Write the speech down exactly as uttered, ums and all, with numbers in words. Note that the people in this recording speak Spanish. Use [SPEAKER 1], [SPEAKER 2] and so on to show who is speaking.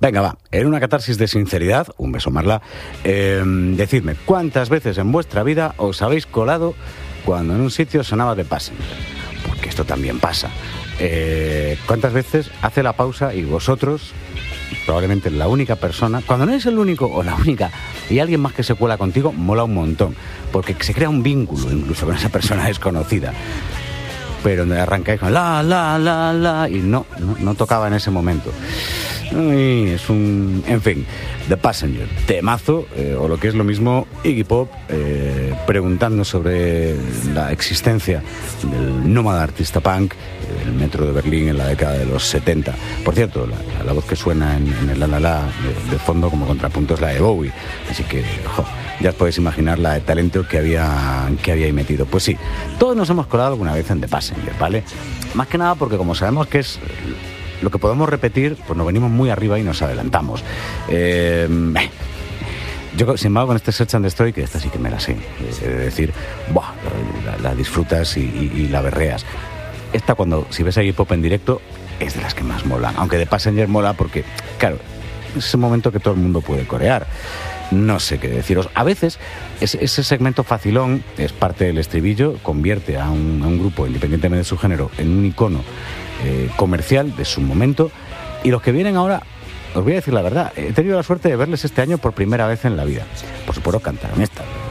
[SPEAKER 1] Venga, va, en una catarsis de sinceridad, un beso Marla, eh, decidme, ¿cuántas veces en vuestra vida os habéis colado cuando en un sitio sonaba The Passenger? Porque esto también pasa. Eh, ¿Cuántas veces hace la pausa y vosotros, probablemente la única persona, cuando no eres el único o la única, y alguien más que se cuela contigo, mola un montón, porque se crea un vínculo incluso con esa persona desconocida, pero donde arrancáis con la, la, la, la, y no, no, no tocaba en ese momento. Y es un... En fin, The Passenger, temazo, eh, o lo que es lo mismo, Iggy Pop, eh, preguntando sobre la existencia del nómada artista punk, eh, del metro de Berlín en la década de los setenta. Por cierto, la, la voz que suena en, en el la la la de, de fondo como contrapunto es la de Bowie, así que, jo, ya os podéis imaginar la de talento que había, que había ahí metido. Pues sí, todos nos hemos colado alguna vez en The Passenger, ¿vale? Más que nada porque como sabemos que es lo que podemos repetir, pues nos venimos muy arriba y nos adelantamos. Eh, yo, sin embargo, con este Search and Destroy, que esta sí que me la sé, es decir, buah, la, la disfrutas y, y, y la berreas. Esta, cuando, si ves a Iggy Pop en directo, es de las que más molan. Aunque The Passenger mola porque, claro, es ese momento que todo el mundo puede corear. No sé qué deciros. A veces ese, ese segmento facilón es parte del estribillo, convierte a un, a un grupo, independientemente de su género, en un icono eh, comercial de su momento. Y los que vienen ahora, os voy a decir la verdad, he tenido la suerte de verles este año por primera vez en la vida. Por supuesto cantaron esta.